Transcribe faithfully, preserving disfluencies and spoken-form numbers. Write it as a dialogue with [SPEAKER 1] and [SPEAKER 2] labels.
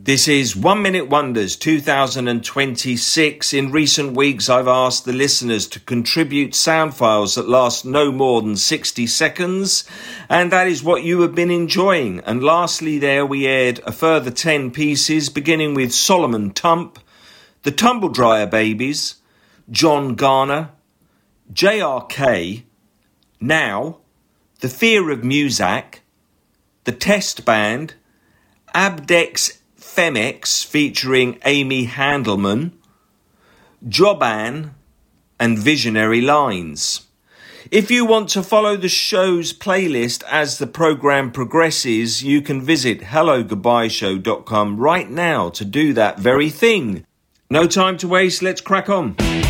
[SPEAKER 1] This is One Minute Wonders two thousand twenty-six. In recent weeks, I've asked the listeners to contribute sound files that last no more than sixty seconds, and that is what you have been enjoying. And lastly there, we aired a further ten pieces, beginning with Solomon Tump, the Tumble Dryer Babies, John Garner, J R K, Now, The Fear of Muzak, The Test Band, Abdex Femex featuring Amy Handelman, Joban, and Visionary Lines. If you want to follow the show's playlist as the programme progresses, you can visit hello goodbye show dot com right now to do that very thing. No time to waste, let's crack on.